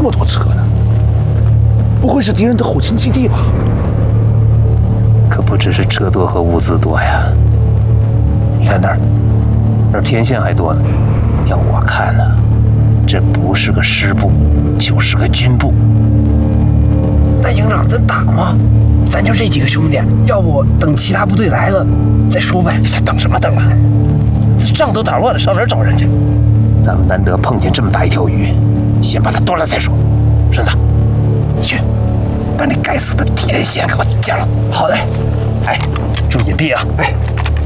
么多车呢？不会是敌人的后勤基地吧？ 可不只是车多和物资多呀。你看那儿天线还多呢。要我看呢，这不是个师部，就是个军部。 那营长，咱打吗？咱就这几个兄弟，要不等其他部队来了再说呗。 等什么等啊？仗都打乱了，上哪儿找人去？咱们难得碰见这么大一条鱼，先把它端了再说。顺子，你去把那该死的天线给我剪了。 好嘞。 哎，注意隐蔽啊！ 哎。